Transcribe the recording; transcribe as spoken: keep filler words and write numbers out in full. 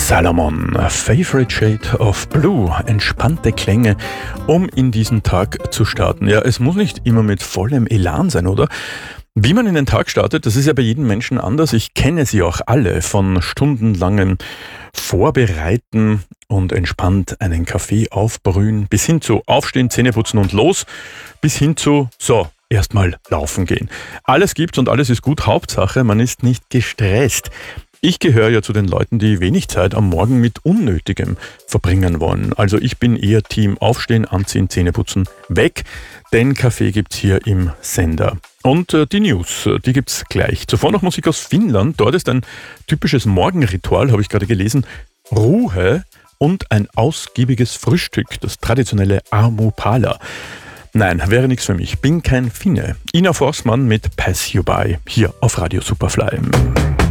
Salomon, Favorite Shade of Blue, entspannte Klänge, um in diesen Tag zu starten. Ja, es muss nicht immer mit vollem Elan sein, oder? Wie man in den Tag startet, das ist ja bei jedem Menschen anders. Ich kenne sie auch alle, von stundenlangem Vorbereiten und entspannt einen Kaffee aufbrühen, bis hin zu Aufstehen, Zähneputzen und los, bis hin zu, so, erstmal laufen gehen. Alles gibt's und alles ist gut, Hauptsache, man ist nicht gestresst. Ich gehöre ja zu den Leuten, die wenig Zeit am Morgen mit Unnötigem verbringen wollen. Also ich bin eher Team Aufstehen, Anziehen, Zähneputzen, weg. Den Kaffee gibt's hier im Sender. Und äh, die News, die gibt's gleich. Zuvor noch Musik aus Finnland. Dort ist ein typisches Morgenritual, habe ich gerade gelesen, Ruhe und ein ausgiebiges Frühstück, das traditionelle Aamupala. Nein, wäre nichts für mich. Bin kein Finne. Ina Forssmann mit Pass You By, hier auf Radio Superfly.